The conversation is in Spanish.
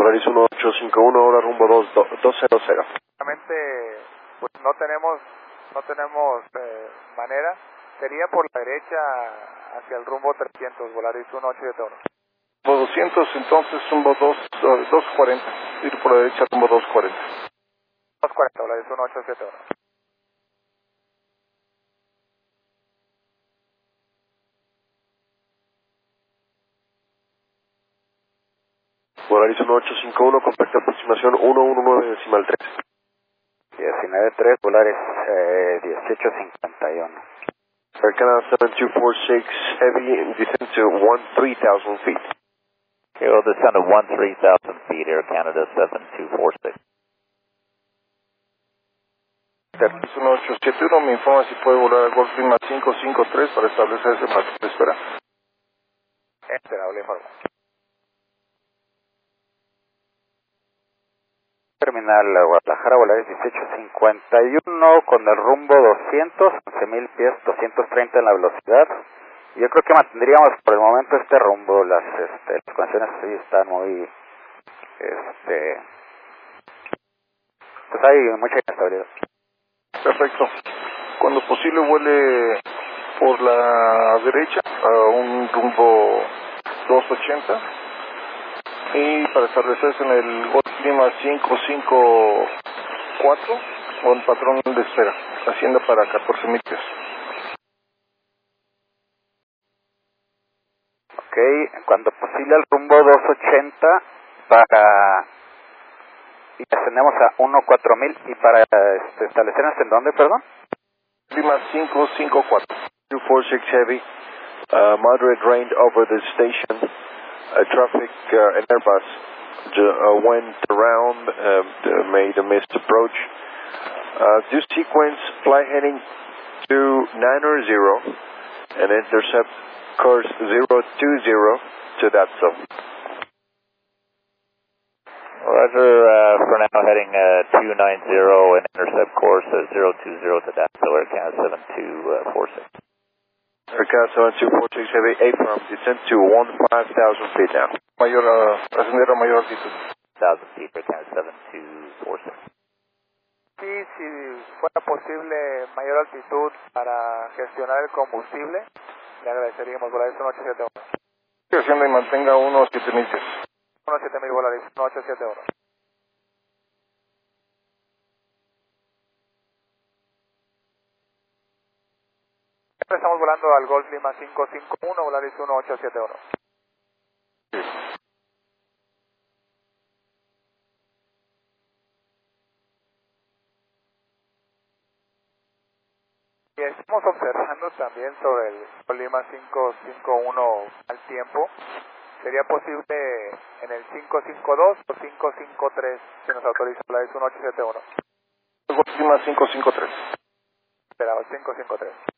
Volaris 1851, ahora rumbo 200. Realmente, pues no tenemos manera. Sería por la derecha hacia el rumbo 300, Volaris 1871. Rumbo 200, entonces rumbo 240. Ir por la derecha rumbo 240. 240, Volaris 1871. Volaris 1851, compacta aproximación 119.3. 19.3, Volaris 1851. Air Canada 7246 Heavy, descend to 13,000 feet. Okay, we'll descend to 13,000 feet, Air Canada 7246. 1871 me informa si puede volar al Golf Lima 553 para establecer ese marco de espera. Esperable informe. Terminal Guadalajara, Volaris 1851 con el rumbo 200, 11.000 pies, 230 en la velocidad. Yo creo que mantendríamos por el momento este rumbo. Las condiciones sí están muy, pues hay mucha inestabilidad. Perfecto. Cuando posible vuele por la derecha a un rumbo 280 y para establecerse en el Golf Lima 554 con patrón de espera, hacienda para 14.000 pies. Ok, cuando posible al rumbo 280 para... y ascendemos a 14000 y para establecernos en dónde, perdón? Lima 554. 246 Heavy, moderate rain over the station. Traffic, an Airbus went around, made a missed approach. Do sequence, fly heading to 900 and intercept course 020 to that zone. Roger, for now heading 290 and intercept course 020 to that, so Air Canada 7246. Air Canada 7246 Heavy, A-firm, descend to 15,000 feet now. Ascender a mayor altitud. 1,000 feet, Air Canada 7246. Sí, si fuera posible mayor altitud para gestionar el combustible, le agradeceríamos. Volaris 1871. Hacienda y mantenga 17000 pies. 17000 Volaris 1871. Estamos volando al Golf Lima 551, Volaris 1871. Y estamos observando también sobre el Golf Lima 551 al tiempo. ¿Sería posible en el 552 o 553 si nos autoriza Volaris 1871? Golf Lima 553. Esperaba 553.